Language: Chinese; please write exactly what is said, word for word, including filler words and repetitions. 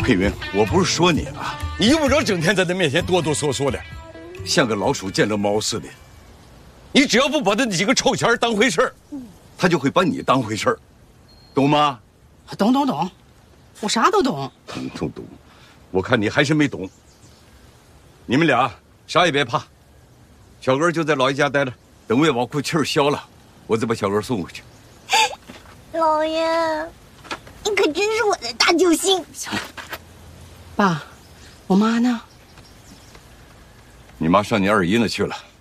佩云，我不是说你啊，你用不着整天在他面前哆哆嗦嗦的，像个老鼠见了猫似的。你只要不把他那几个臭钱当回事儿，他就会把你当回事儿，懂吗？ 懂懂懂，我啥都懂。 懂懂懂，我看你还是没懂。你们俩啥也别怕，小娥就在老爷家待着，等魏宝库气儿消了，我再把小娥送回去。 老爷，你可真是我的大救星。 行了，爸，我妈呢？ 你妈上你二姨那去了。